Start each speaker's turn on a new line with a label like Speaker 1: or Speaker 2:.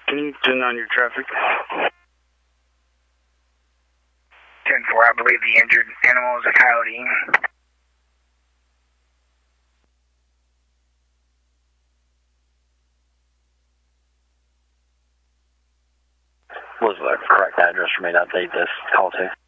Speaker 1: Can you turn on your traffic?
Speaker 2: 10-4, I believe the injured animal is a coyote.
Speaker 3: Was the correct address for me to update this call to?